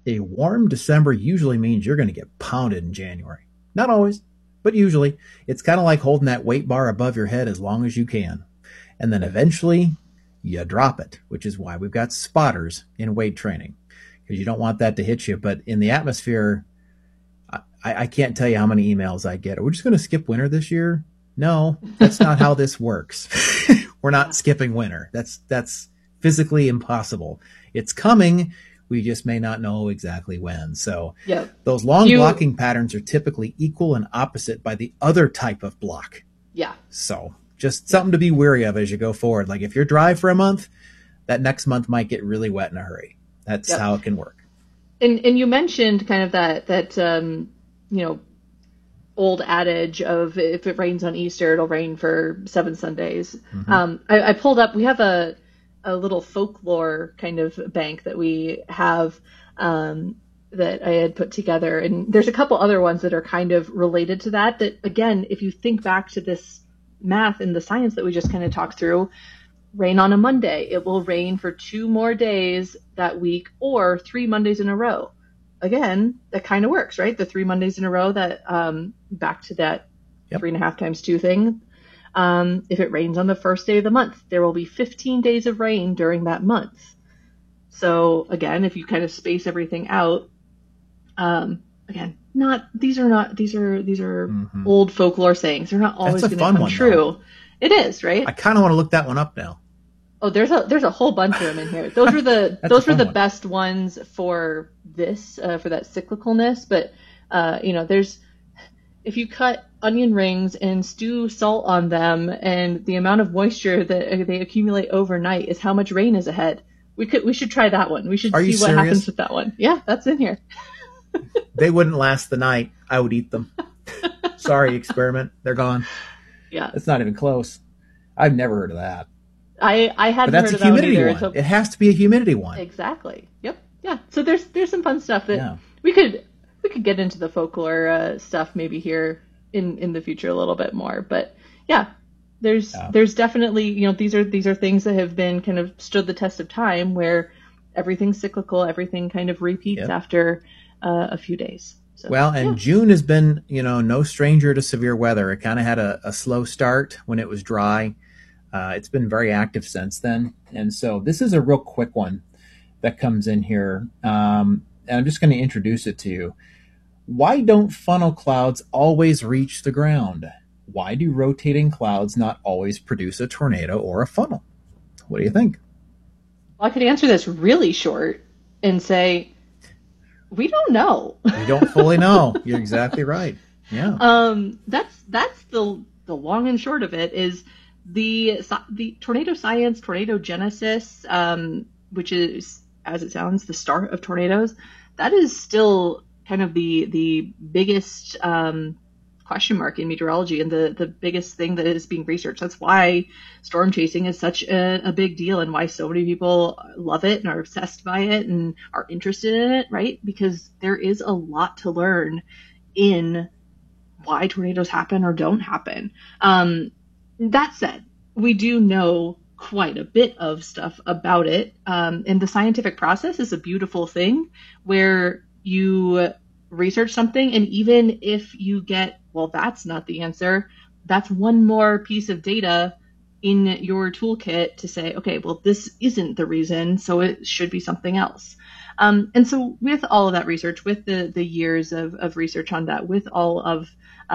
A warm December usually means you're going to get pounded in January. Not always, but usually. It's kind of like holding that weight bar above your head as long as you can. And then eventually you drop it, which is why we've got spotters in weight training, because you don't want that to hit you. But in the atmosphere, I can't tell you how many emails I get. Are we just going to skip winter this year? No, that's not how this works. We're not skipping winter. That's physically impossible. It's coming. We just may not know exactly when. So those long blocking patterns are typically equal and opposite by the other type of block. Yeah. So just something to be wary of as you go forward. Like if you're dry for a month, that next month might get really wet in a hurry. That's how it can work. And you mentioned kind of that old adage of if it rains on Easter, it'll rain for 7 Sundays. Mm-hmm. I pulled up, we have a little folklore kind of bank that we have that I had put together. And there's a couple other ones that are kind of related to that. That, again, if you think back to this math and the science that we just kind of talked through, rain on a Monday, it will rain for 2 more days that week or 3 Mondays in a row. Again, that kind of works, right? The 3 Mondays in a row, that back to that 3.5 times 2 thing. If it rains on the first day of the month, there will be 15 days of rain during that month. So again, if you kind of space everything out, again, these are mm-hmm. old folklore sayings. They're not always going to come true. Though. It is, right? I kind of want to look that one up now. Oh, there's a whole bunch of them in here. Those were the best ones for this, for that cyclicalness. But there's, if you cut onion rings and stew salt on them, and the amount of moisture that they accumulate overnight is how much rain is ahead. We should try that one. We should see what happens with that one. Yeah, that's in here. They wouldn't last the night. I would eat them. Sorry, experiment. They're gone. Yeah. It's not even close. I've never heard of that. I hadn't heard of that one either. So it has to be a humidity one. Exactly. Yep. Yeah. So there's some fun stuff that we could get into the folklore stuff maybe here in the future a little bit more. But yeah, there's definitely, these are things that have been kind of stood the test of time, where everything's cyclical, everything kind of repeats after a few days. So, June has been, no stranger to severe weather. It kind of had a slow start when it was dry. It's been very active since then. And so this is a real quick one that comes in here. And I'm just going to introduce it to you. Why don't funnel clouds always reach the ground? Why do rotating clouds not always produce a tornado or a funnel? What do you think? Well, I could answer this really short and say, we don't know. We don't fully know. You're exactly right. Yeah. That's the long and short of it is the tornado science, tornado genesis, which is, as it sounds, the start of tornadoes. That is still kind of the biggest question mark in meteorology, and the biggest thing that is being researched. That's why storm chasing is such a big deal, and why so many people love it and are obsessed by it and are interested in it, right? Because there is a lot to learn in why tornadoes happen or don't happen. That said, we do know quite a bit of stuff about it. And the scientific process is a beautiful thing where you research something, and even if you get, well, that's not the answer, that's one more piece of data in your toolkit to say, okay, well, this isn't the reason, so it should be something else. And so with all of that research, with the years of research on that, with all of,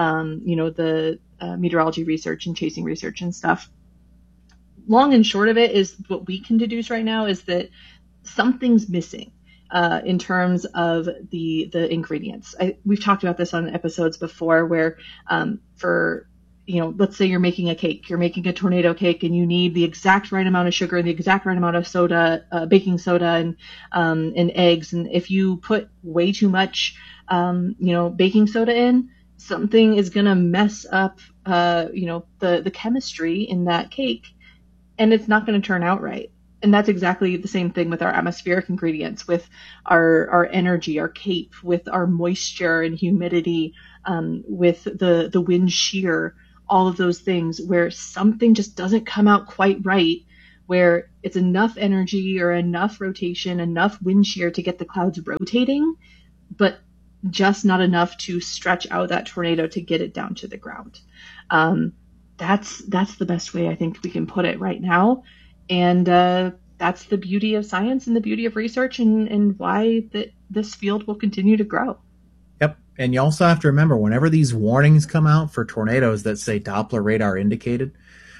the meteorology research and chasing research and stuff, long and short of it is what we can deduce right now is that something's missing in terms of the ingredients. We've talked about this on episodes before where let's say you're making a cake, you're making a tornado cake, and you need the exact right amount of sugar and the exact right amount of soda, baking soda and eggs. And if you put way too much, baking soda in, something is going to mess up, the chemistry in that cake, and it's not going to turn out right. And that's exactly the same thing with our atmospheric ingredients, with our energy, our CAPE, with our moisture and humidity, with the wind shear, all of those things where something just doesn't come out quite right. where it's enough energy or enough rotation, enough wind shear to get the clouds rotating, but just not enough to stretch out that tornado to get it down to the ground. That's the best way I think we can put it right now. And that's the beauty of science and the beauty of research, and why this field will continue to grow. Yep. And you also have to remember, whenever these warnings come out for tornadoes that say Doppler radar indicated,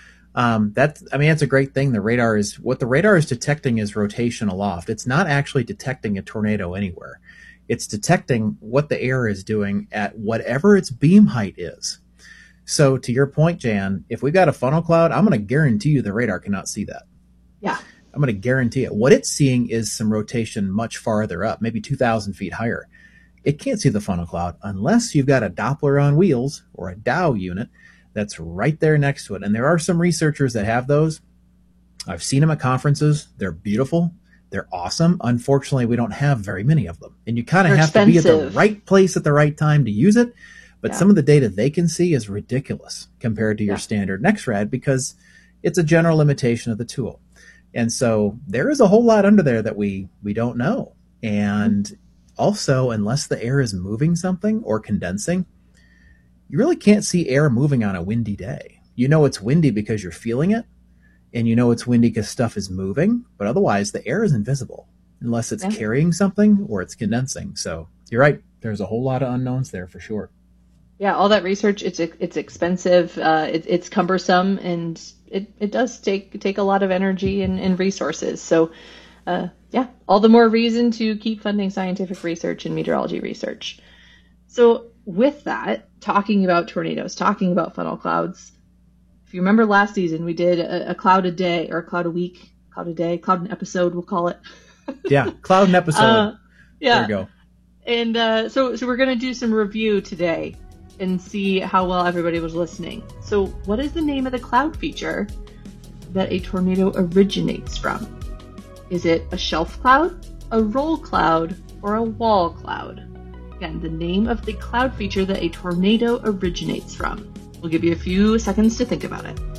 that's a great thing. What the radar is detecting is rotation aloft. It's not actually detecting a tornado anywhere. It's detecting what the air is doing at whatever its beam height is. So to your point, Jan, if we've got a funnel cloud, I'm going to guarantee you the radar cannot see that. Yeah. I'm going to guarantee it. What it's seeing is some rotation much farther up, maybe 2,000 feet higher. It can't see the funnel cloud unless you've got a Doppler on wheels or a Dow unit that's right there next to it. And there are some researchers that have those. I've seen them at conferences. They're beautiful. They're awesome. Unfortunately, we don't have very many of them. And you kind of have to be at the right place at the right time to use it. But some of the data they can see is ridiculous compared to your standard NexRad, because it's a general limitation of the tool. And so there is a whole lot under there that we don't know. And also, unless the air is moving something or condensing, you really can't see air moving on a windy day. You know it's windy because you're feeling it, and you know it's windy because stuff is moving, but otherwise the air is invisible unless it's carrying something or it's condensing. So you're right. There's a whole lot of unknowns there for sure. Yeah, all that research, it's expensive, it's cumbersome, and it does take a lot of energy and resources. So, all the more reason to keep funding scientific research and meteorology research. So with that, talking about tornadoes, talking about funnel clouds, if you remember last season, we did a cloud a day, or a cloud a week, cloud a day, cloud an episode, we'll call it. Yeah, cloud an episode. There you go. And so we're going to do some review today and see how well everybody was listening. So what is the name of the cloud feature that a tornado originates from? Is it a shelf cloud, a roll cloud, or a wall cloud? Again, the name of the cloud feature that a tornado originates from. We'll give you a few seconds to think about it.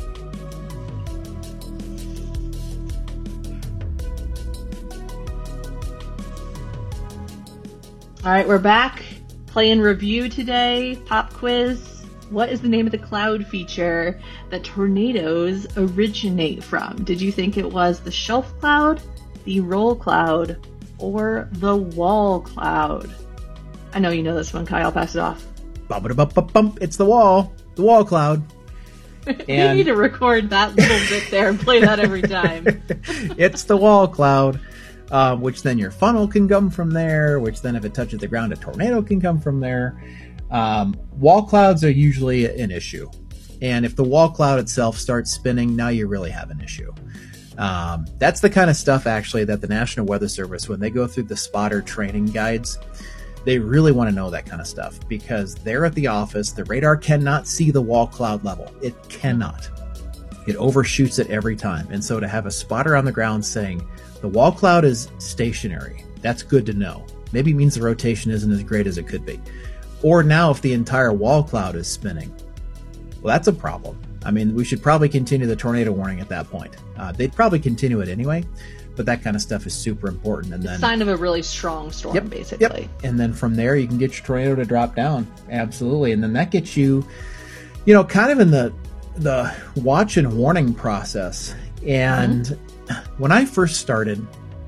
All right, we're back. Playing review today, pop quiz. What is the name of the cloud feature that tornadoes originate from? Did you think it was the shelf cloud, the roll cloud, or the wall cloud? I know you know this one, Kyle. Pass it off. Bump, it's the wall cloud. And you need to record that little bit there and play that every time. It's the wall cloud. Which then your funnel can come from there, which then if it touches the ground, a tornado can come from there. Wall clouds are usually an issue. And if the wall cloud itself starts spinning, now you really have an issue. That's the kind of stuff, actually, that the National Weather Service, when they go through the spotter training guides, they really want to know that kind of stuff, because they're at the office. The radar cannot see the wall cloud level. It cannot. It overshoots it every time. And so to have a spotter on the ground saying, the wall cloud is stationary, that's good to know. Maybe it means the rotation isn't as great as it could be. Or now if the entire wall cloud is spinning, well, that's a problem. I mean, we should probably continue the tornado warning at that point. They'd probably continue it anyway, but that kind of stuff is super important. And then sign of a really strong storm, basically. Yep. And then from there, you can get your tornado to drop down. Absolutely. And then that gets you, kind of in the watch and warning process. And when I first started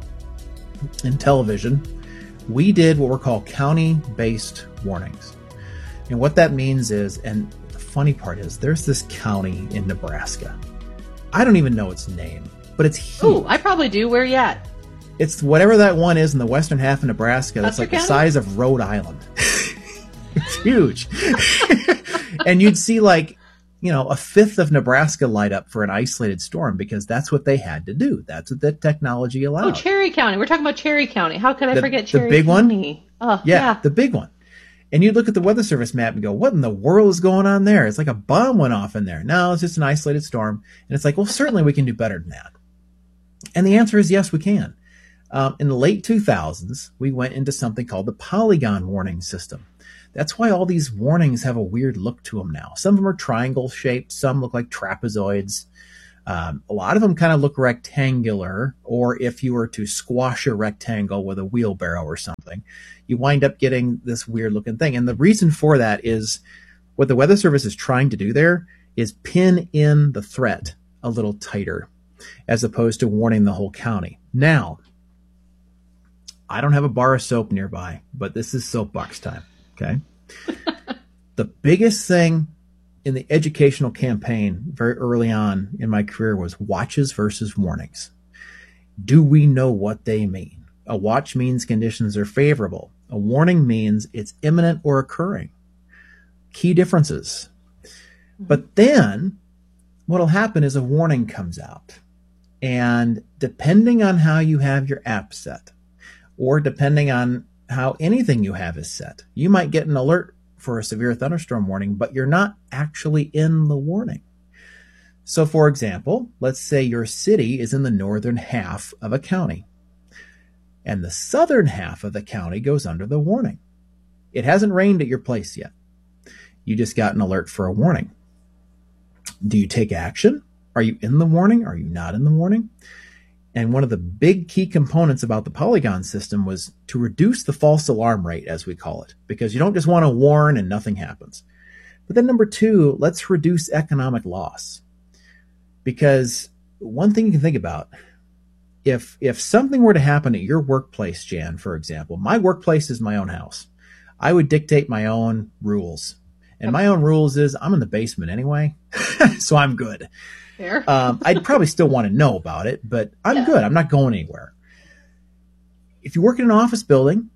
in television, we did what were called county-based warnings. And what that means is, and the funny part is, there's this county in Nebraska. I don't even know its name, but it's huge. Oh, I probably do. Where you at? It's whatever that one is in the western half of Nebraska. That's like the size of Rhode Island. It's huge. And you'd see a fifth of Nebraska light up for an isolated storm, because that's what they had to do. That's what the technology allowed. Oh, Cherry County. We're talking about Cherry County. How could I forget Cherry County? The big County? one? Yeah, the big one. And you'd look at the Weather Service map and go, what in the world is going on there? It's like a bomb went off in there. No, it's just an isolated storm. And it's like, well, certainly we can do better than that. And the answer is yes, we can. In the late 2000s, we went into something called the polygon warning system. That's why all these warnings have a weird look to them now. Some of them are triangle shaped. Some look like trapezoids. A lot of them kind of look rectangular, or if you were to squash a rectangle with a wheelbarrow or something, you wind up getting this weird looking thing. And the reason for that is what the Weather Service is trying to do there is pin in the threat a little tighter, as opposed to warning the whole county. Now, I don't have a bar of soap nearby, but this is soapbox time, okay? The biggest thing in the educational campaign very early on in my career was watches versus warnings. Do we know what they mean? A watch means conditions are favorable. A warning means it's imminent or occurring. Key differences. But then what'll happen is a warning comes out. And depending on how you have your app set, or depending on how anything you have is set, you might get an alert for a severe thunderstorm warning, but you're not actually in the warning. So for example, let's say your city is in the northern half of a county, and the southern half of the county goes under the warning. It hasn't rained at your place yet. You just got an alert for a warning. Do you take action? Are you in the warning? Are you not in the warning? And one of the big key components about the Polygon system was to reduce the false alarm rate, as we call it, because you don't just want to warn and nothing happens. But then number two, let's reduce economic loss. Because one thing you can think about, if something were to happen at your workplace, Jan, for example, my workplace is my own house. I would dictate my own rules. And my own rules is I'm in the basement anyway, so I'm good. Fair. I'd probably still want to know about it, but I'm good. I'm not going anywhere. If you work in an office building,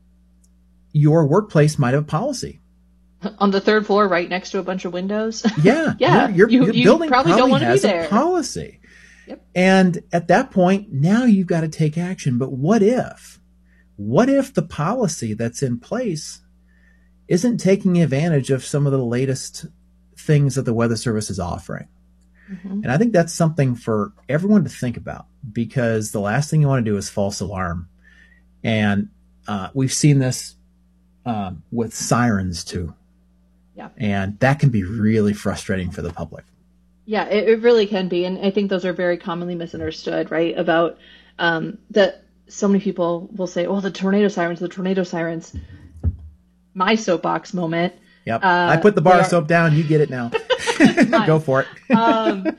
your workplace might have a policy. On the third floor, right next to a bunch of windows. Yeah. Yeah. Your building probably don't want to be has there. a policy. Yep. And at that point, now you've got to take action. But what if? What if the policy that's in place isn't taking advantage of some of the latest things that the Weather Service is offering? Mm-hmm. And I think that's something for everyone to think about, because the last thing you want to do is false alarm. And we've seen this with sirens too. Yeah. And that can be really frustrating for the public. Yeah, it really can be. And I think those are very commonly misunderstood, right? About that so many people will say, oh, the tornado sirens. My soapbox moment. Yep. I put the bar of soap down. You get it now. Go for it.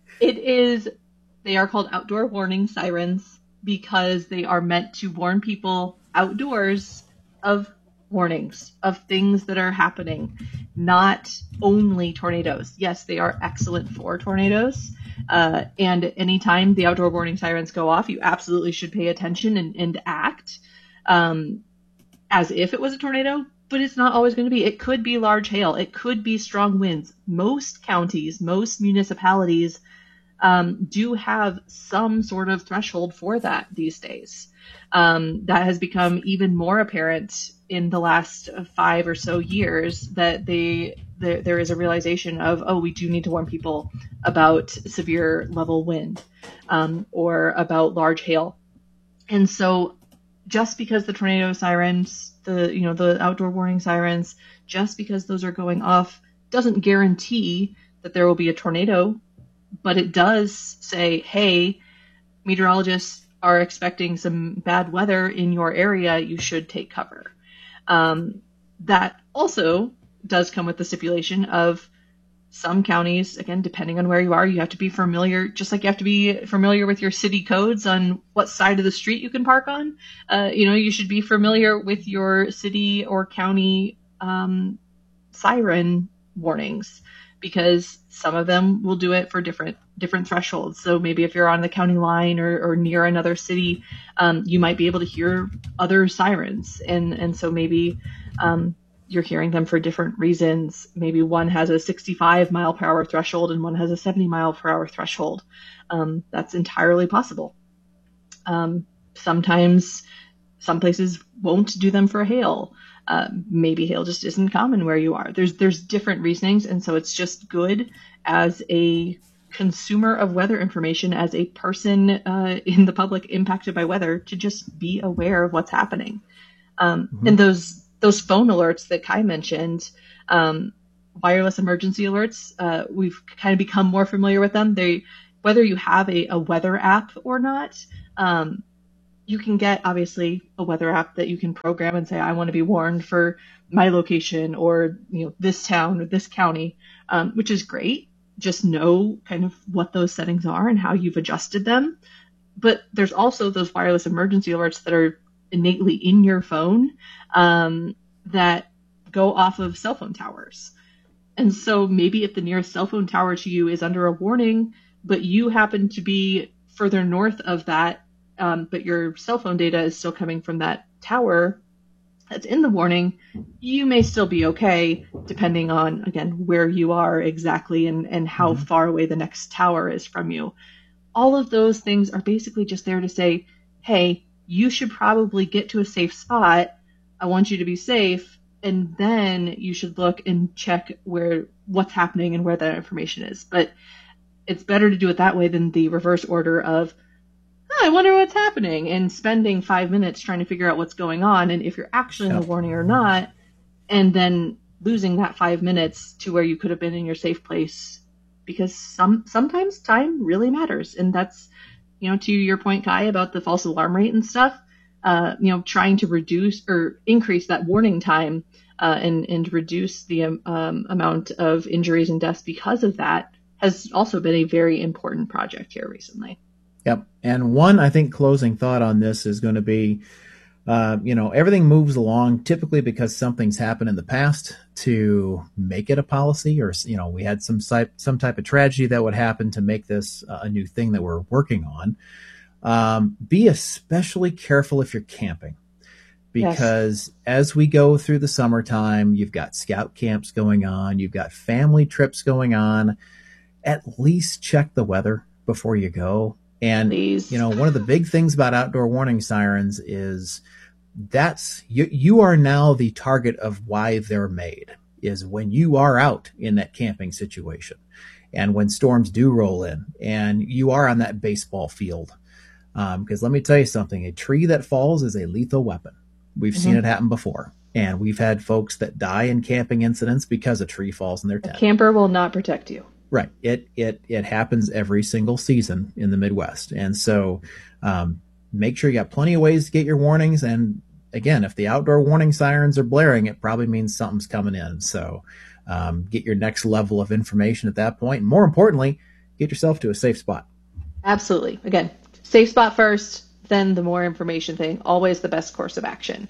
They are called outdoor warning sirens because they are meant to warn people outdoors of warnings, of things that are happening, not only tornadoes. Yes, they are excellent for tornadoes. And anytime the outdoor warning sirens go off, you absolutely should pay attention and act as if it was a tornado. But it's not always going to be. It could be large hail. It could be strong winds. Most counties, most municipalities do have some sort of threshold for that these days. That has become even more apparent in the last 5 or so years, that there is a realization of, oh, we do need to warn people about severe level wind or about large hail. And so just because the tornado sirens, the outdoor warning sirens, just because those are going off doesn't guarantee that there will be a tornado, but it does say, hey, meteorologists are expecting some bad weather in your area, you should take cover. That also does come with the stipulation of some counties, again, depending on where you are, you have to be familiar, just like you have to be familiar with your city codes on what side of the street you can park on. You should be familiar with your city or county siren warnings, because some of them will do it for different thresholds. So maybe if you're on the county line or near another city, you might be able to hear other sirens. And so maybe you're hearing them for different reasons. Maybe one has a 65 mile per hour threshold and one has a 70 mile per hour threshold. That's entirely possible. Sometimes some places won't do them for hail. Maybe hail just isn't common where you are. There's different reasonings. And so it's just good as a consumer of weather information, as a person in the public impacted by weather, to just be aware of what's happening. And those phone alerts that Kai mentioned, wireless emergency alerts, we've kind of become more familiar with them. whether you have a weather app or not, you can get, obviously, a weather app that you can program and say, I want to be warned for my location or, this town or this county, which is great. Just know kind of what those settings are and how you've adjusted them. But there's also those wireless emergency alerts that are innately in your phone that go off of cell phone towers. And so maybe if the nearest cell phone tower to you is under a warning, but you happen to be further north of that, but your cell phone data is still coming from that tower that's in the warning, you may still be okay, depending on, again, where you are exactly and how far away the next tower is from you. All of those things are basically just there to say, hey, you should probably get to a safe spot. I want you to be safe. And then you should look and check what's happening and where that information is. But it's better to do it that way than the reverse order of, I wonder what's happening, and spending 5 minutes trying to figure out what's going on and if you're actually in the warning or not, and then losing that 5 minutes to where you could have been in your safe place, because sometimes time really matters. And that's, to your point, Kai, about the false alarm rate and stuff, trying to reduce or increase that warning time and reduce the amount of injuries and deaths because of that has also been a very important project here recently. Yep. And one, I think, closing thought on this is going to be, everything moves along typically because something's happened in the past to make it a policy, or, we had some type of tragedy that would happen to make this a new thing that we're working on. Be especially careful if you're camping, because as we go through the summertime, you've got scout camps going on, you've got family trips going on. At least check the weather before you go. And, one of the big things about outdoor warning sirens is you are now the target of why they're made, is when you are out in that camping situation and when storms do roll in and you are on that baseball field. Because let me tell you something, a tree that falls is a lethal weapon. We've seen it happen before. And we've had folks that die in camping incidents because a tree falls in their tent. A camper will not protect you. Right. It happens every single season in the Midwest. And so make sure you got plenty of ways to get your warnings. And again, if the outdoor warning sirens are blaring, it probably means something's coming in. So get your next level of information at that point. And more importantly, get yourself to a safe spot. Absolutely. Again, safe spot first, then the more information thing, always the best course of action.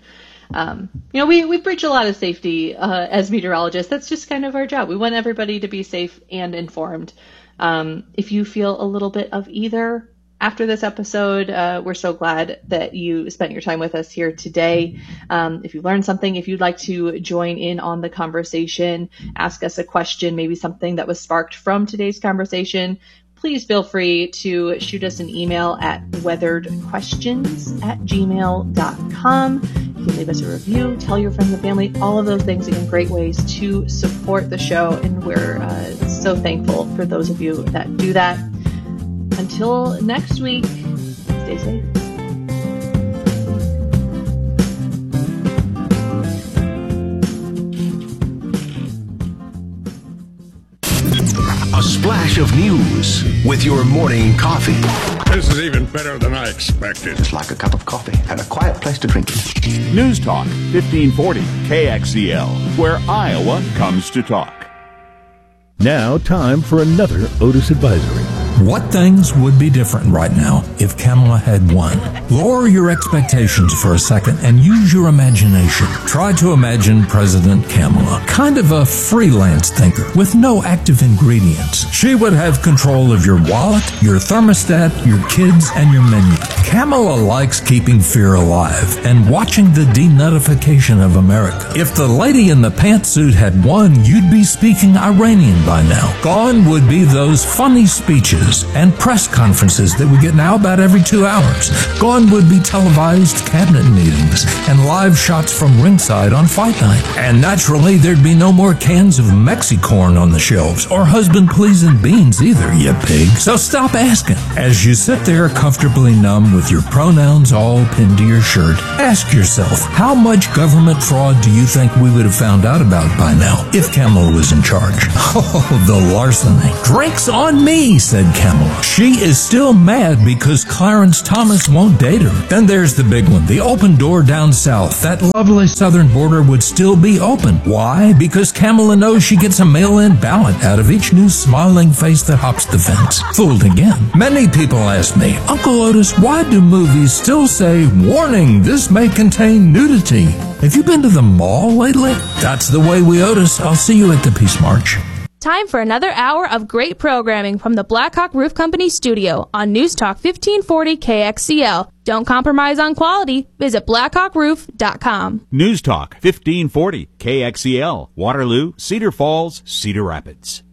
We preach a lot of safety as meteorologists. That's just kind of our job. We want everybody to be safe and informed. If you feel a little bit of either after this episode, we're so glad that you spent your time with us here today. If you learned something, if you'd like to join in on the conversation, ask us a question, maybe something that was sparked from today's conversation, please feel free to shoot us an email at weatheredquestions@gmail.com. You can leave us a review, tell your friends and family, all of those things. Again, great ways to support the show, and we're so thankful for those of you that do that. Until next week, stay safe. A splash of news with your morning coffee. This is even better than I expected. It's like a cup of coffee and a quiet place to drink it. News Talk 1540 KXEL, where Iowa comes to talk. Now, time for another Otis Advisory. What things would be different right now if Kamala had won? Lower your expectations for a second and use your imagination. Try to imagine President Kamala, kind of a freelance thinker with no active ingredients. She would have control of your wallet, your thermostat, your kids, and your menu. Kamala likes keeping fear alive and watching the denutification of America. If the lady in the pantsuit had won, you'd be speaking Iranian by now. Gone would be those funny speeches and press conferences that we get now about every 2 hours. Gone would be televised cabinet meetings and live shots from ringside on fight night. And naturally, there'd be no more cans of Mexicorn on the shelves or husband-pleasing beans either, you pig. So stop asking. As you sit there comfortably numb with your pronouns all pinned to your shirt, ask yourself, how much government fraud do you think we would have found out about by now if Kamala was in charge? Oh, the larceny. Drinks on me, said President Kamala. She is still mad because Clarence Thomas won't date her. Then there's the big one, the open door down south. That lovely southern border would still be open. Why? Because Kamala knows she gets a mail-in ballot out of each new smiling face that hops the fence. Fooled again. Many people ask me, Uncle Otis, why do movies still say, warning, this may contain nudity? Have you been to the mall lately? That's the way we Otis. I'll see you at the Peace March. Time for another hour of great programming from the Blackhawk Roof Company studio on News Talk 1540 KXCL. Don't compromise on quality. Visit blackhawkroof.com. News Talk 1540 KXCL, Waterloo, Cedar Falls, Cedar Rapids.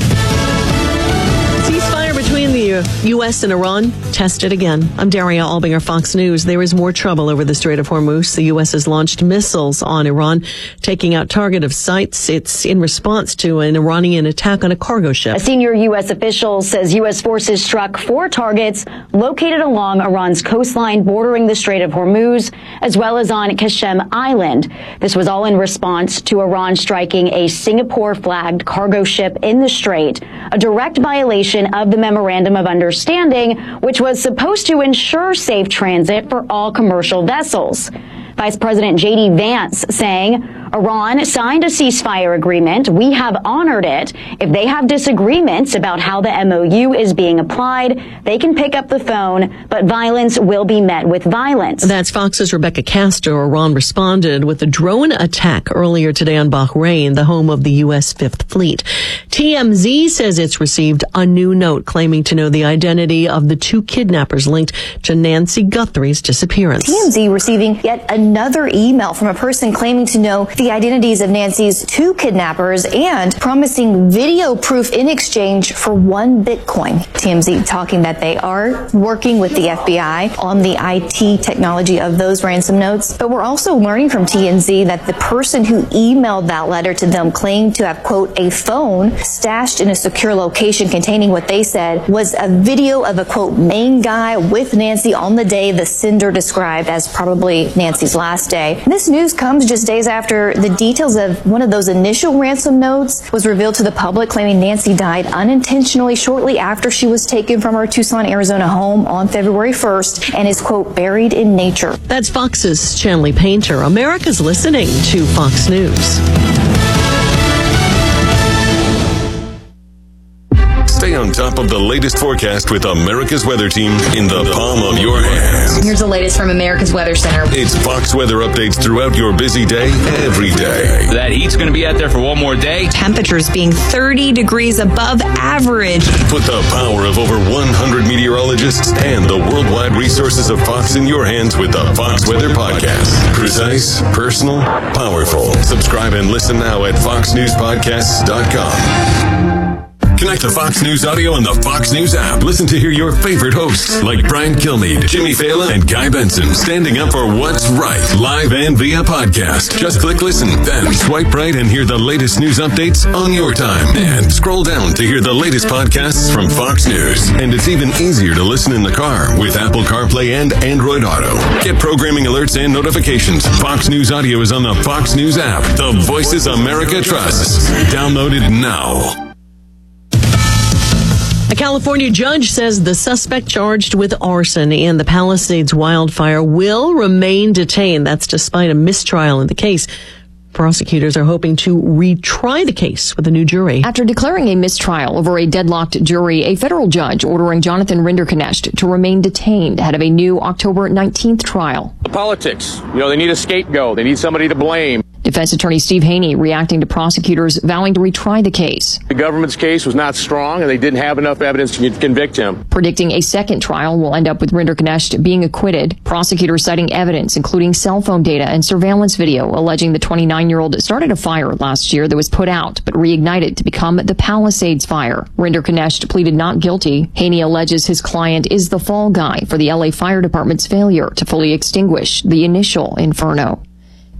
Ceasefire between the U.S. and Iran tested again. I'm Daria Albinger, Fox News. There is more trouble over the Strait of Hormuz. The U.S. has launched missiles on Iran, taking out targeted sites. It's in response to an Iranian attack on a cargo ship. A senior U.S. official says U.S. forces struck 4 targets located along Iran's coastline bordering the Strait of Hormuz, as well as on Qasem Island. This was all in response to Iran striking a Singapore-flagged cargo ship in the strait, a direct violation of the Memorandum of Understanding, which was supposed to ensure safe transit for all commercial vessels. Vice President J.D. Vance saying Iran signed a ceasefire agreement. We have honored it. If they have disagreements about how the MOU is being applied, they can pick up the phone, but violence will be met with violence. That's Fox's Rebecca Castor. Iran responded with a drone attack earlier today on Bahrain, the home of the U.S. Fifth Fleet. TMZ says it's received a new note claiming to know the identity of the 2 kidnappers linked to Nancy Guthrie's disappearance. TMZ receiving yet another email from a person claiming to know the identities of Nancy's 2 kidnappers and promising video proof in exchange for 1 Bitcoin. TMZ talking that they are working with the FBI on the IT technology of those ransom notes. But we're also learning from TMZ that the person who emailed that letter to them claimed to have, quote, a phone stashed in a secure location containing what they said was a video of a, quote, main guy with Nancy on the day the sender described as probably Nancy's last day. This news comes just days after the details of one of those initial ransom notes was revealed to the public, claiming Nancy died unintentionally shortly after she was taken from her Tucson, Arizona home on February 1st and is, quote, buried in nature. That's Fox's Chanley Painter. America's listening to Fox News. Stay on top of the latest forecast with America's Weather Team in the palm of your hand. Here's the latest from America's Weather Center. It's Fox weather updates throughout your busy day, every day. That heat's going to be out there for one more day. Temperatures being 30 degrees above average. Put the power of over 100 meteorologists and the worldwide resources of Fox in your hands with the Fox Weather Podcast. Precise, personal, powerful. Subscribe and listen now at foxnewspodcasts.com. Connect to Fox News Audio on the Fox News app. Listen to hear your favorite hosts like Brian Kilmeade, Jimmy Fallon, and Guy Benson standing up for what's right, live and via podcast. Just click listen, then swipe right and hear the latest news updates on your time. And scroll down to hear the latest podcasts from Fox News. And it's even easier to listen in the car with Apple CarPlay and Android Auto. Get programming alerts and notifications. Fox News Audio is on the Fox News app. The voices America trusts. Download it now. A California judge says the suspect charged with arson in the Palisades wildfire will remain detained. That's despite a mistrial in the case. Prosecutors are hoping to retry the case with a new jury. After declaring a mistrial over a deadlocked jury, a federal judge ordering Jonathan Rinderknecht to remain detained ahead of a new October 19th trial. Politics. They need a scapegoat. They need somebody to blame. Defense attorney Steve Haney reacting to prosecutors vowing to retry the case. The government's case was not strong, and they didn't have enough evidence to convict him. Predicting a second trial will end up with Rinderknecht being acquitted. Prosecutors citing evidence, including cell phone data and surveillance video, alleging the 29-year-old started a fire last year that was put out but reignited to become the Palisades fire. Rinderknecht pleaded not guilty. Haney alleges his client is the fall guy for the LA Fire Department's failure to fully extinguish the initial inferno.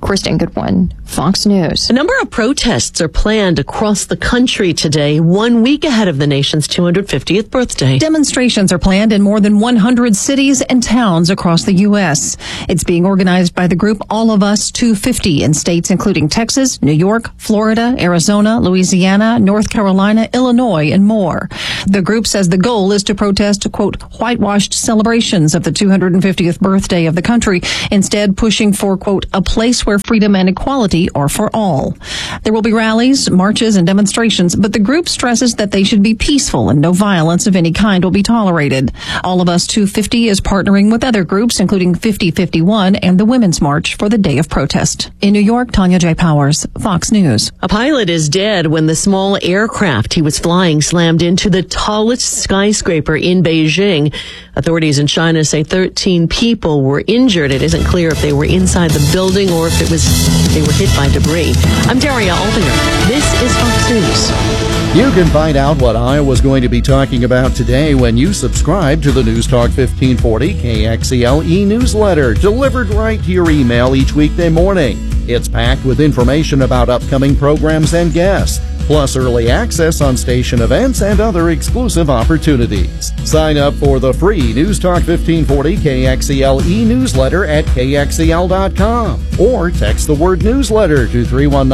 Kristen Goodwin, Fox News. A number of protests are planned across the country today, 1 week ahead of the nation's 250th birthday. Demonstrations are planned in more than 100 cities and towns across the U.S. It's being organized by the group All of Us 250 in states including Texas, New York, Florida, Arizona, Louisiana, North Carolina, Illinois, and more. The group says the goal is to protest, quote, whitewashed celebrations of the 250th birthday of the country, instead pushing for, quote, a place where freedom and equality are for all. There will be rallies, marches, and demonstrations, but the group stresses that they should be peaceful and no violence of any kind will be tolerated. All of Us 250 is partnering with other groups, including 5051 and the Women's March for the day of protest. In New York, Tanya J. Powers, Fox News. A pilot is dead when the small aircraft he was flying slammed into the tallest skyscraper in Beijing. Authorities in China say 13 people were injured. It isn't clear if they were inside the building or if they were hit by debris. I'm Daria Aldinger. This is Fox News. You can find out what Iowa's going to be talking about today when you subscribe to the News Talk 1540 KXEL e-newsletter, delivered right to your email each weekday morning. It's packed with information about upcoming programs and guests, plus early access on station events and other exclusive opportunities. Sign up for the free News Talk 1540 KXEL e-newsletter at KXEL.com or text the word newsletter to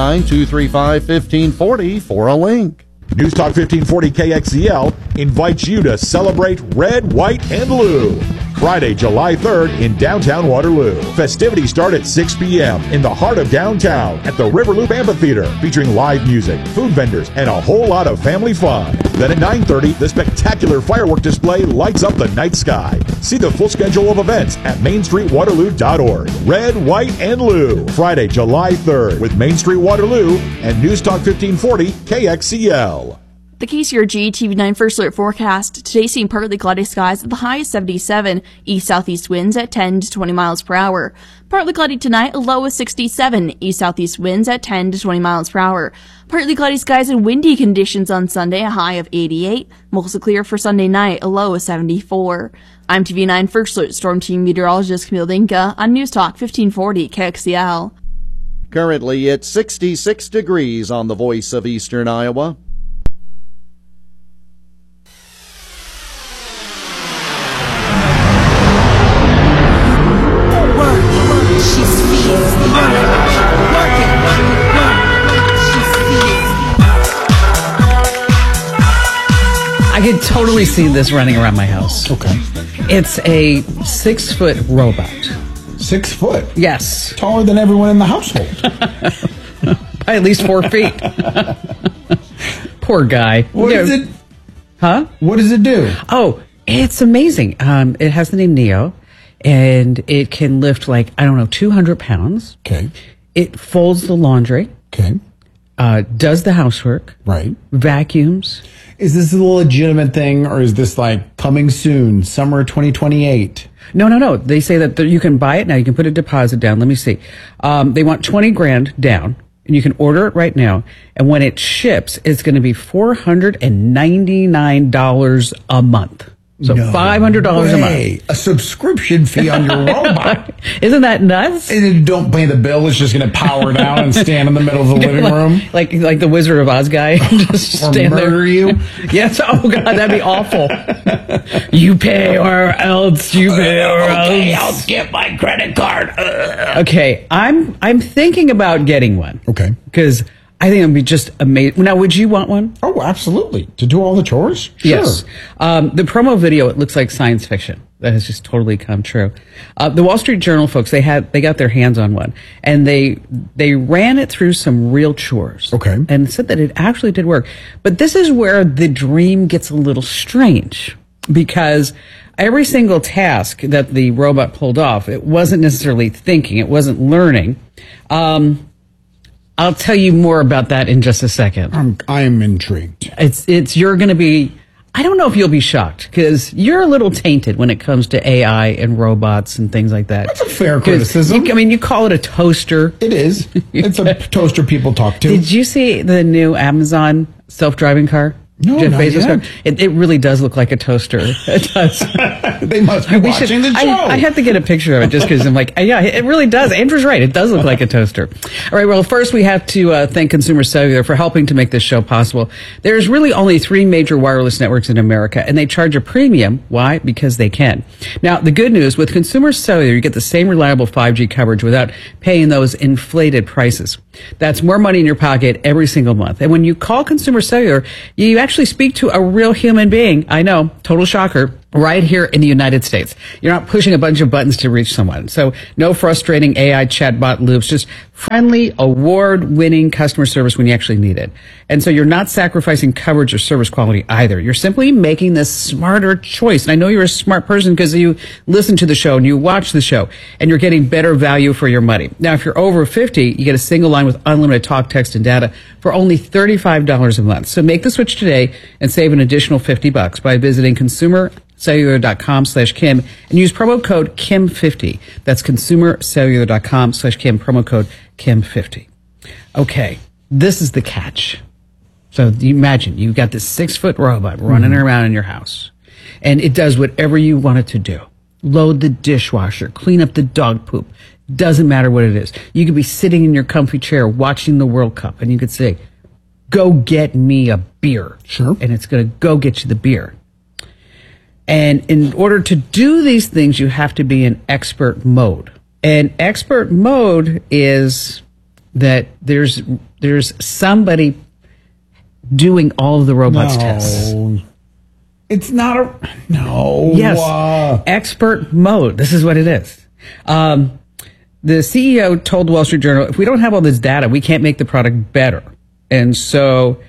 319-235-1540 for a link. News Talk 1540 KXEL invites you to celebrate Red, White, and Blue. Friday, July 3rd in downtown Waterloo. Festivities start at 6 p.m. in the heart of downtown at the Riverloop Amphitheater, featuring live music, food vendors, and a whole lot of family fun. Then at 9:30, the spectacular firework display lights up the night sky. See the full schedule of events at mainstreetwaterloo.org. Red, White, and Blue. Friday, July 3rd with Main Street Waterloo and News Talk 1540 KXEL. The KCRG TV9 First Alert forecast. Today seeing partly cloudy skies at the high of 77. East-southeast winds at 10 to 20 miles per hour. Partly cloudy tonight, a low of 67. East-southeast winds at 10 to 20 miles per hour. Partly cloudy skies and windy conditions on Sunday, a high of 88. Mostly clear for Sunday night, a low of 74. I'm TV9 First Alert Storm Team Meteorologist Camille Dinka on News Talk 1540 KXEL. Currently, it's 66 degrees on the Voice of Eastern Iowa. I could totally see this running around my house. Okay. It's a 6-foot robot. 6 foot? Yes. Taller than everyone in the household. By at least 4 feet. Poor guy. What is it? Huh? What does it do? Oh, it's amazing. It has the name Neo, and it can lift 200 pounds. Okay. It folds the laundry. Okay. Does the housework. Right. Vacuums. Is this a legitimate thing, or is this coming soon, summer 2028? No. They say that you can buy it now. You can put a deposit down. Let me see. They want $20,000 down, and you can order it right now. And when it ships, it's going to be $499 a month. So $500 a month. A subscription fee on your robot. Isn't that nuts? And you don't pay the bill. It's just going to power down and stand in the middle of the living room. Like the Wizard of Oz guy. Just stand murder there. You. Yes. Oh, God, that'd be awful. You pay or else. You pay or okay, else. I'll get my credit card. Okay. I'm thinking about getting one. Okay. Because I think it would be just amazing. Now, would you want one? Oh, absolutely. To do all the chores? Sure. Yes. The promo video, it looks like science fiction. That has just totally come true. The Wall Street Journal folks, they got their hands on one, and they ran it through some real chores. Okay. And said that it actually did work. But this is where the dream gets a little strange, because every single task that the robot pulled off, it wasn't necessarily thinking, it wasn't learning. I'll tell you more about that in just a second. I am intrigued. You're going to be, I don't know if you'll be shocked, because you're a little tainted when it comes to AI and robots and things like that. That's a fair criticism. You call it a toaster. It is. It's a toaster people talk to. Did you see the new Amazon self-driving car? No, Jeff not Bezos yet. car? It really does look like a toaster. It does. They must be watching the show. I have to get a picture of it just because I'm like, yeah, it really does. Andrew's right. It does look like a toaster. All right. Well, first we have to thank Consumer Cellular for helping to make this show possible. There's really only 3 major wireless networks in America, and they charge a premium. Why? Because they can. Now, the good news, with Consumer Cellular, you get the same reliable 5G coverage without paying those inflated prices. That's more money in your pocket every single month. And when you call Consumer Cellular, you actually speak to a real human being. I know, total shocker. Right here in the United States. You're not pushing a bunch of buttons to reach someone. So no frustrating AI chatbot loops, just friendly, award-winning customer service when you actually need it. And so you're not sacrificing coverage or service quality either. You're simply making the smarter choice. And I know you're a smart person because you listen to the show and you watch the show and you're getting better value for your money. Now, if you're over 50, you get a single line with unlimited talk, text, and data for only $35 a month. So make the switch today and save an additional $50 by visiting consumercellular.com/Kim and use promo code Kim50. That's consumercellular.com/Kim, promo code Kim50. Okay, this is the catch. So you imagine you've got this 6-foot robot running around in your house, and it does whatever you want it to do. Load the dishwasher, clean up the dog poop. Doesn't matter what it is. You could be sitting in your comfy chair watching the World Cup, and you could say, go get me a beer. Sure. And it's going to go get you the beer. And in order to do these things, you have to be in expert mode. And expert mode is that there's somebody doing all of the robot's tests. It's not a... No. Yes. Expert mode. This is what it is. The CEO told the Wall Street Journal, if we don't have all this data, we can't make the product better. And so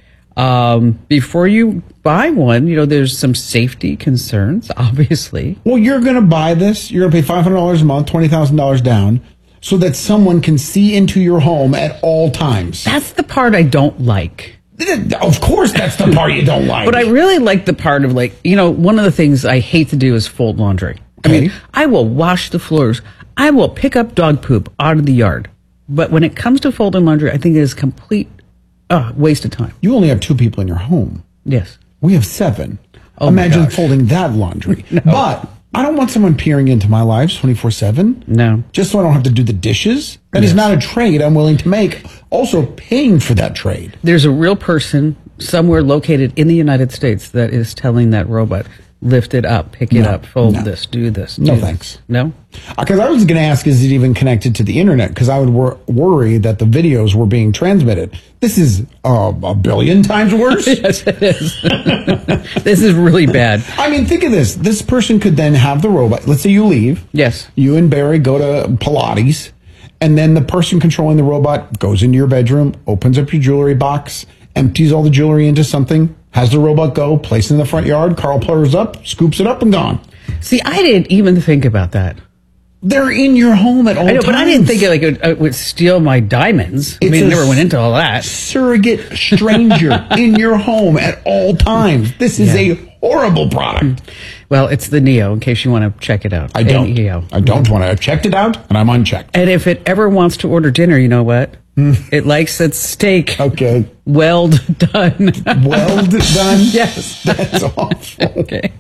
before you buy one, there's some safety concerns, obviously. Well, you're going to buy this. You're going to pay $500 a month, $20,000 down, so that someone can see into your home at all times. That's the part I don't like. Of course, that's the part you don't like. But I really like the part of one of the things I hate to do is fold laundry. Okay. I mean, I will wash the floors. I will pick up dog poop out of the yard. But when it comes to folding laundry, I think it is complete waste of time. You only have 2 people in your home. Yes. We have 7. Oh, imagine folding that laundry. No. But I don't want someone peering into my lives 24/7. No. Just so I don't have to do the dishes. That is not a trade I'm willing to make. Also paying for that trade. There's a real person somewhere located in the United States that is telling that robot, lift it up, pick it up, fold this, do this. No, thanks. No? Because I was going to ask, is it even connected to the internet? Because I would worry that the videos were being transmitted. This is a billion times worse. Yes, it is. This is really bad. I mean, think of this. This person could then have the robot. Let's say you leave. Yes. You and Barry go to Pilates. And then the person controlling the robot goes into your bedroom, opens up your jewelry box, empties all the jewelry into something, has the robot go, place it in the front yard, Carl plugs up, scoops it up, and gone. See, I didn't even think about that. They're in your home at all times. But I didn't think it would steal my diamonds. I never went into all that. Surrogate stranger in your home at all times. This is a horrible product. Well, it's the Neo, in case you want to check it out. I don't. Neo. I don't want to. I've checked it out, and I'm unchecked. And if it ever wants to order dinner, you know what? It likes its steak. Okay. Well done. Well done? Yes. That's awful. Okay.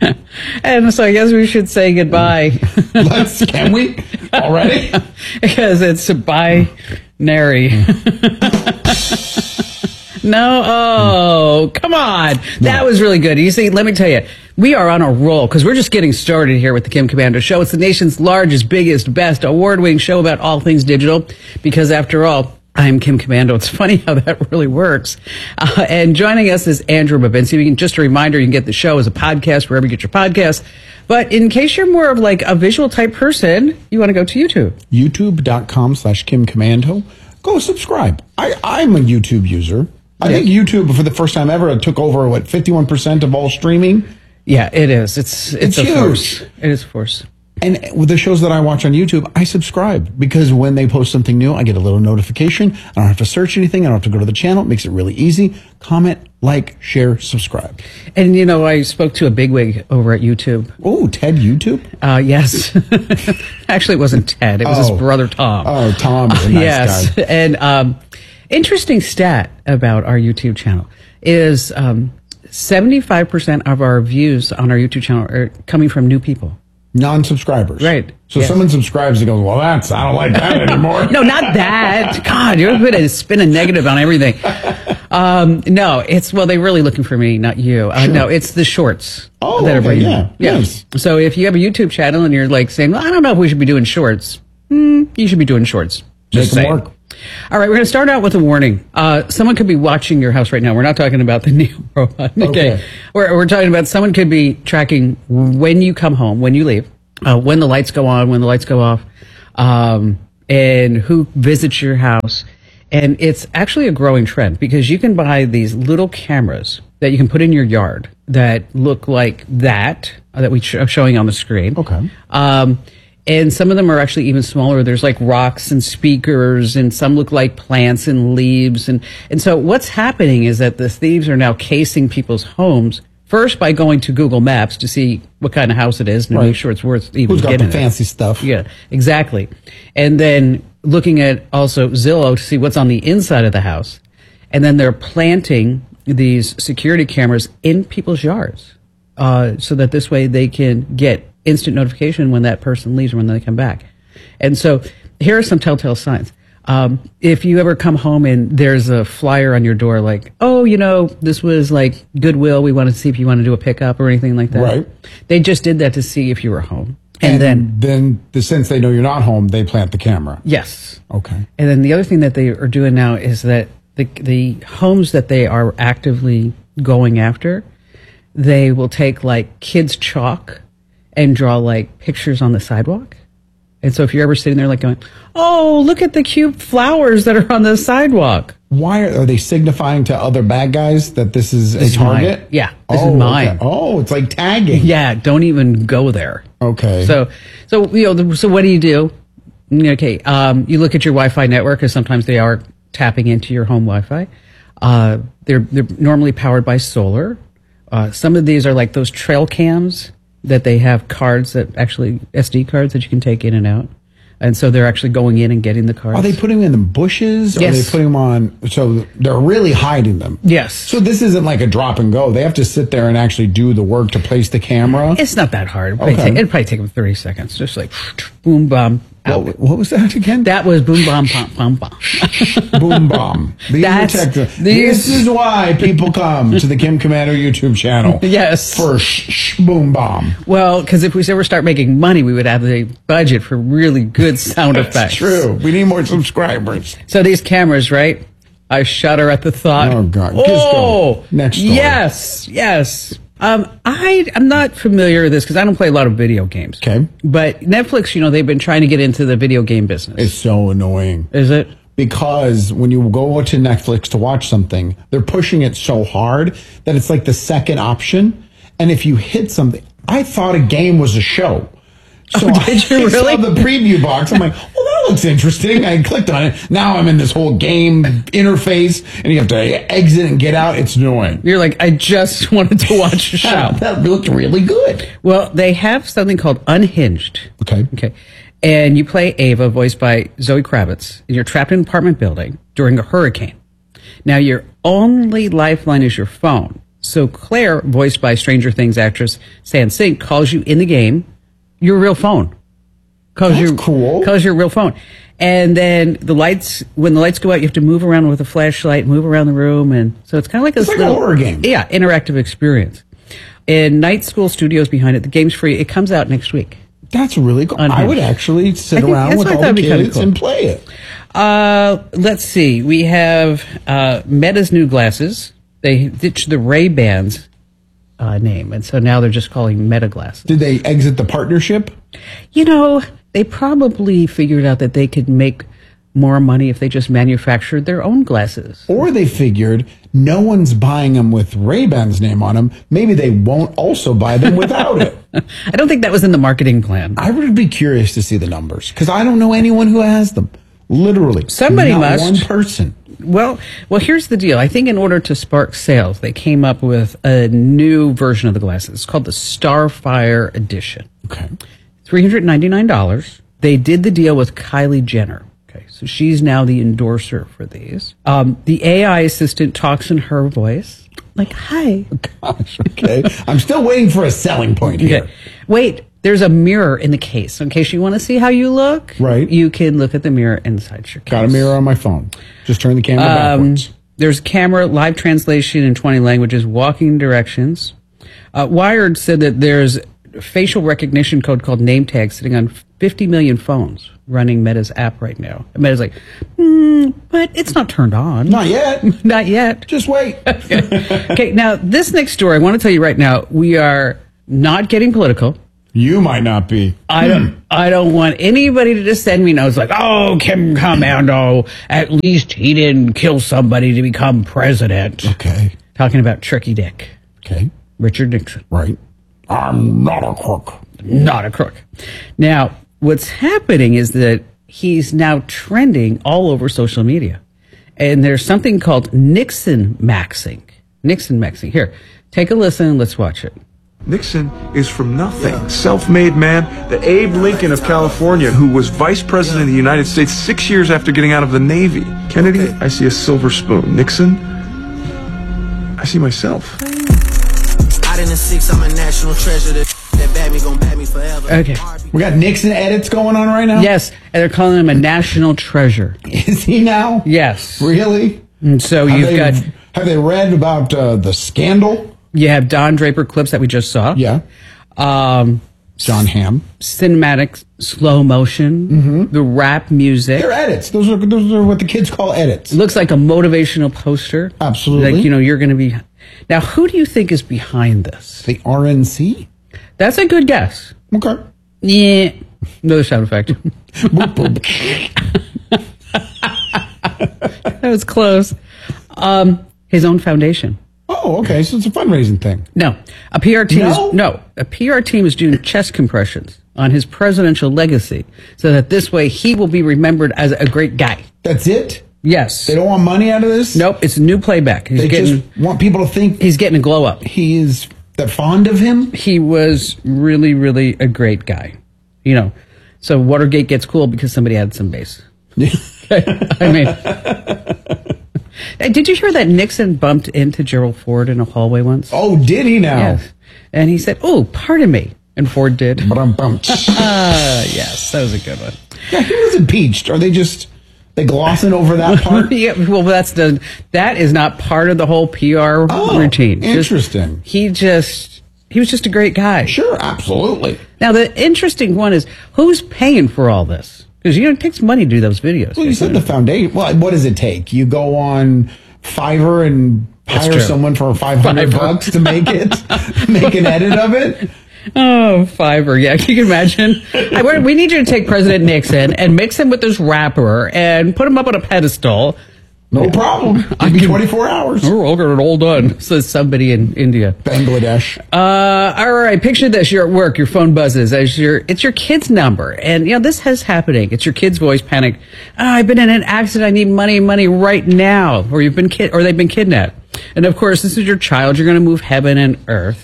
And so I guess we should say goodbye. Can we? Already? Because it's binary. No, come on. That was really good. You see, let me tell you, we are on a roll because we're just getting started here with the Kim Komando Show. It's the nation's largest, biggest, best award-winning show about all things digital because, after all, I'm Kim Komando. It's funny how that really works. And joining us is Andrew Babinski. Just a reminder, you can get the show as a podcast wherever you get your podcasts. But in case you're more of like a visual type person, you want to go to YouTube. YouTube.com/Kim Komando. Go subscribe. I'm a YouTube user. I think YouTube, for the first time ever, took over, 51% of all streaming? Yeah, it is. It's a huge. force. It is a force. And with the shows that I watch on YouTube, I subscribe because when they post something new, I get a little notification. I don't have to search anything. I don't have to go to the channel. It makes it really easy. Comment, like, share, subscribe. And, I spoke to a bigwig over at YouTube. Oh, Ted YouTube? Yes. Actually, it wasn't Ted. It was his brother, Tom. Oh, Tom is a nice guy. And interesting stat about our YouTube channel is 75% of our views on our YouTube channel are coming from new people. Non-subscribers. Right. So someone subscribes and goes, well, I don't like that anymore. No, not that. God, you're going to spin a negative on everything. No, they're really looking for me, not you. Sure. No, it's the shorts. Oh, that are okay, bringing yeah. me. Nice. So if you have a YouTube channel and you're like saying, well, I don't know if we should be doing shorts. You should be doing shorts. Just Make them saying. work. All right, we're going to start out with a warning. Someone could be watching your house right now. We're not talking about the new robot. Okay. We're talking about someone could be tracking when you come home, when you leave, when the lights go on, when the lights go off, and who visits your house. And it's actually a growing trend because you can buy these little cameras that you can put in your yard that look like that we are showing on the screen. Okay. And some of them are actually even smaller. There's like rocks and speakers, and some look like plants and leaves. And so what's happening is that the thieves are now casing people's homes, first by going to Google Maps to see what kind of house it is and make sure it's worth even Who's got getting the fancy stuff? Yeah, exactly. And then looking at also Zillow to see what's on the inside of the house. And then they're planting these security cameras in people's yards so that this way they can get instant notification when that person leaves or when they come back. And so here are some telltale signs. If you ever come home and there's a flyer on your door like, oh, this was like Goodwill, we wanted to see if you want to do a pickup or anything like that. Right. They just did that to see if you were home. And then since they know you're not home, they plant the camera. Yes. Okay. And then the other thing that they are doing now is that the homes that they are actively going after, they will take like kids' chalk and draw like pictures on the sidewalk. And so if you're ever sitting there like going, oh, look at the cute flowers that are on the sidewalk. Why are they signifying to other bad guys that this is a target? Mine. Yeah, this is mine. Okay. Oh, it's like tagging. Yeah, don't even go there. Okay. So what do you do? Okay, you look at your Wi-Fi network, because sometimes they are tapping into your home Wi-Fi. They're normally powered by solar. Some of these are like those trail cams that they have cards that actually SD cards that you can take in and out. And so they're actually going in and getting the cards. Are they putting them in the bushes? Yes. Are they putting them on? So they're really hiding them. Yes. So this isn't like a drop and go. They have to sit there and actually do the work to place the camera. It's not that hard. Okay. It'd probably take them 30 seconds. Just like boom, bomb. What was that again? That was boom, bomb, pom, pom, bomb. Boom, bomb. This is why people come to the Kim Commander YouTube channel. Yes. For boom, bomb. Well, because if we ever start making money, we would have the budget for really good sound effects. That's true. We need more subscribers. So these cameras, right? I shudder at the thought. Oh, God. Oh, next story. Yes. I'm not familiar with this because I don't play a lot of video games. Okay. But Netflix, they've been trying to get into the video game business. It's so annoying. Is it? Because when you go to Netflix to watch something, they're pushing it so hard that it's like the second option. And if you hit something, I thought a game was a show. So did you really? I saw the preview box. I'm like, well, that looks interesting. I clicked on it. Now I'm in this whole game interface, and you have to exit and get out. It's annoying. You're like, I just wanted to watch a show. Yeah, that looked really good. Well, they have something called Unhinged. Okay. And you play Ava, voiced by Zoe Kravitz, and you're trapped in an apartment building during a hurricane. Now, your only lifeline is your phone. So Claire, voiced by Stranger Things actress Stan Sink, calls you in the game your real phone. That's cool. Calls your real phone. And then when the lights go out, you have to move around with a flashlight, move around the room. And so it's kind of like it's like a horror game. Yeah, interactive experience. And Night School Studios behind it. The game's free. It comes out next week. That's really cool. Unhinged. I would actually sit around with all the kids and play it. Let's see. We have Meta's new glasses. They ditched the Ray-Bans name, and so now they're just calling Meta glasses. Did they exit the partnership? They probably figured out that they could make more money if they just manufactured their own glasses. Or they figured no one's buying them with Ray-Ban's name on them. Maybe they won't also buy them without it. I don't think that was in the marketing plan. I would be curious to see the numbers because I don't know anyone who has them. Literally. Somebody not must. One person. Well, here's the deal. I think in order to spark sales, they came up with a new version of the glasses. It's called the Starfire Edition. Okay. $399. They did the deal with Kylie Jenner. Okay. So she's now the endorser for these. The AI assistant talks in her voice. Like, hi. Gosh, okay. I'm still waiting for a selling point here. Okay. Wait, there's a mirror in the case. In case you want to see how you look, right? You can look at the mirror inside your case. Got a mirror on my phone. Just turn the camera backwards. There's camera, live translation in 20 languages, walking directions. Wired said that there's facial recognition code called name tag sitting on 50 million phones running Meta's app right now. And Meta's like, but it's not turned on. Not yet. Not yet. Just wait. Okay, now this next story, I want to tell you right now, we are not getting political. You might not be. I don't want anybody to just send me notes like, oh, Kim Commando, at least he didn't kill somebody to become president. Okay. Talking about Tricky Dick. Okay. Richard Nixon. Right. I'm not a crook. Not a crook. Now, what's happening is that he's now trending all over social media. And there's something called Nixon maxing. Nixon maxing. Here, take a listen. Let's watch it. Nixon is from nothing. Self-made man, the Abe Lincoln of California, who was vice president of the United States 6 years after getting out of the Navy. Kennedy, I see a silver spoon. Nixon, I see myself. Out in the six, I'm a national treasure. That bad me gon' bad me forever. Okay. We got Nixon edits going on right now? Yes, and they're calling him a national treasure. Is he now? Yes. Really? And so Have they read about the scandal? You have Don Draper clips that we just saw. Yeah. John Hamm. Cinematic slow motion. The rap music. They're edits. Those are what the kids call edits. It looks like a motivational poster. Absolutely. Like, you're going to be... Now, who do you think is behind this? The RNC? That's a good guess. Okay. Yeah. Another sound effect. That was close. His own foundation. Oh, okay. So it's a fundraising thing. No. A PR team is doing chest compressions on his presidential legacy so that this way he will be remembered as a great guy. That's it? Yes. They don't want money out of this? Nope. It's a new playback. They just want people to think he's getting a glow up. He is that fond of him? He was really, really a great guy. You know, so Watergate gets cool because somebody had some bass. I mean... Did you hear that Nixon bumped into Gerald Ford in a hallway once? Oh, did he now? Yes. And he said, oh, pardon me. And Ford did. Yes, that was a good one. Yeah, he was impeached. Are they glossing over that part? Yeah, well, that is not part of the whole PR routine. Interesting. He was just a great guy. Sure, absolutely. Now, the interesting one is, who's paying for all this? Because, it takes money to do those videos. Well, you said the foundation. Well, what does it take? You go on Fiverr and hire someone for $500 to make an edit of it? Oh, Fiverr. Yeah, can you imagine? We need you to take President Nixon and mix him with this rapper and put him up on a pedestal. No problem. Give me 24 hours. I'll get it all done, says somebody in India. Bangladesh. All right, picture this. You're at work, your phone buzzes. It's your kid's number. And, this is happening. It's your kid's voice, panic. I've been in an accident. I need money right now. Or they've been kidnapped. And, of course, this is your child. You're going to move heaven and earth.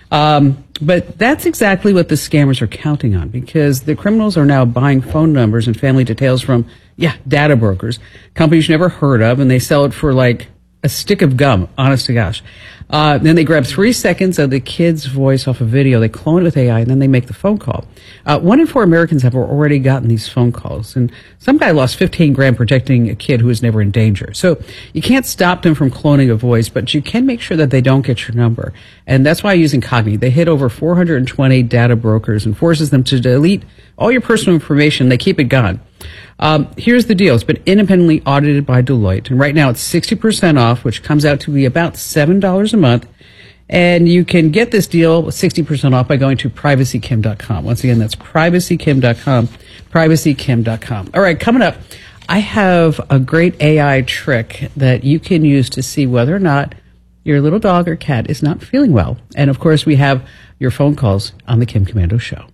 But that's exactly what the scammers are counting on, because the criminals are now buying phone numbers and family details from, data brokers, companies you never heard of, and they sell it for like a stick of gum, honest to gosh. Then they grab 3 seconds of the kid's voice off a video, they clone it with AI, and then they make the phone call. 1 in 4 Americans have already gotten these phone calls, and some guy lost $15,000 protecting a kid who was never in danger. So you can't stop them from cloning a voice, but you can make sure that they don't get your number. And that's why I use Incogni. They hit over 420 data brokers and forces them to delete all your personal information. They keep it gone. Here's the deal. It's been independently audited by Deloitte, and right now it's 60% off, which comes out to be about $7 a month. And you can get this deal 60% off by going to privacykim.com. Once again, that's privacykim.com, privacykim.com. All right, coming up, I have a great AI trick that you can use to see whether or not your little dog or cat is not feeling well. And of course, we have your phone calls on the Kim Commando Show.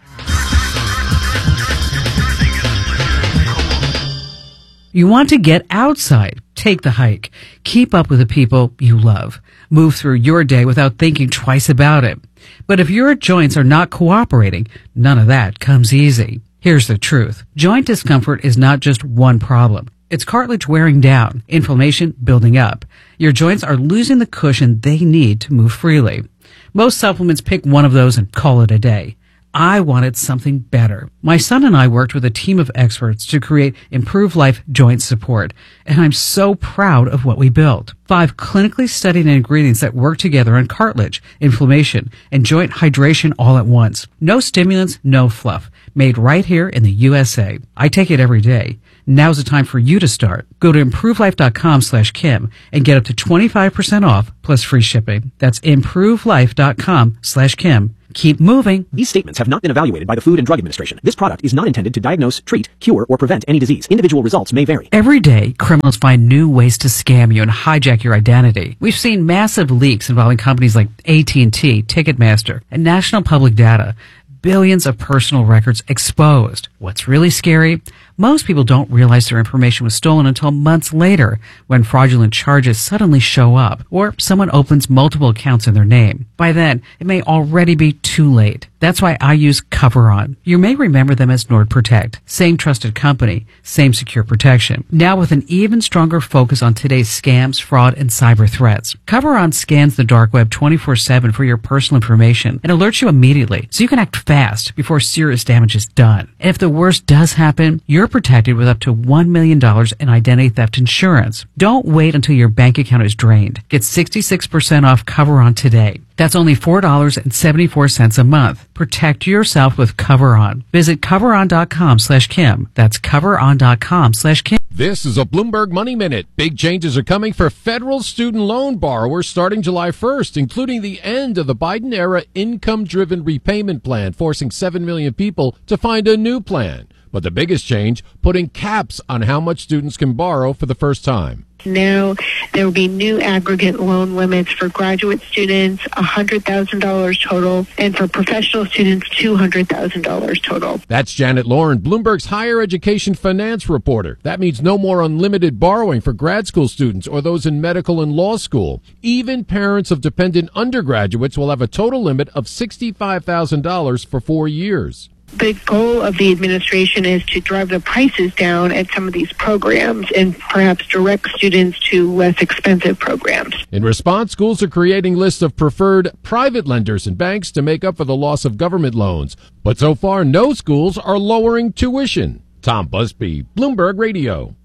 You want to get outside, take the hike, keep up with the people you love, move through your day without thinking twice about it. But if your joints are not cooperating, none of that comes easy. Here's the truth. Joint discomfort is not just one problem. It's cartilage wearing down, inflammation building up. Your joints are losing the cushion they need to move freely. Most supplements pick one of those and call it a day. I wanted something better. My son and I worked with a team of experts to create Improve Life Joint Support, and I'm so proud of what we built. 5 clinically studied ingredients that work together on cartilage, inflammation, and joint hydration all at once. No stimulants, no fluff. Made right here in the USA. I take it every day. Now's the time for you to start. Go to improvelife.com/Kim and get up to 25% off plus free shipping. That's improvelife.com/Kim. Keep moving. These statements have not been evaluated by the Food and Drug Administration. This product is not intended to diagnose, treat, cure, or prevent any disease. Individual results may vary. Every day, criminals find new ways to scam you and hijack your identity. We've seen massive leaks involving companies like AT&T, Ticketmaster, and National Public Data. Billions of personal records exposed. What's really scary? Most people don't realize their information was stolen until months later when fraudulent charges suddenly show up or someone opens multiple accounts in their name. By then, it may already be too late. That's why I use CoverOn. You may remember them as NordProtect. Same trusted company, same secure protection. Now with an even stronger focus on today's scams, fraud, and cyber threats. CoverOn scans the dark web 24/7 for your personal information and alerts you immediately so you can act fast before serious damage is done. And if the worst does happen, you're protected with up to $1 million in identity theft insurance. Don't wait until your bank account is drained. Get 66% off CoverOn today. That's only $4.74 a month. Protect yourself with CoverOn. Visit coveron.com/Kim. That's coveron.com/Kim. This is a Bloomberg Money Minute. Big changes are coming for federal student loan borrowers starting July 1st, including the end of the Biden-era income-driven repayment plan, forcing 7 million people to find a new plan. But the biggest change, putting caps on how much students can borrow for the first time. Now there will be new aggregate loan limits for graduate students, $100,000 total, and for professional students, $200,000 total. That's Janet Lauren, Bloomberg's higher education finance reporter. That means no more unlimited borrowing for grad school students or those in medical and law school. Even parents of dependent undergraduates will have a total limit of $65,000 for 4 years. The goal of the administration is to drive the prices down at some of these programs and perhaps direct students to less expensive programs. In response, schools are creating lists of preferred private lenders and banks to make up for the loss of government loans. But so far, no schools are lowering tuition. Tom Busby, Bloomberg Radio.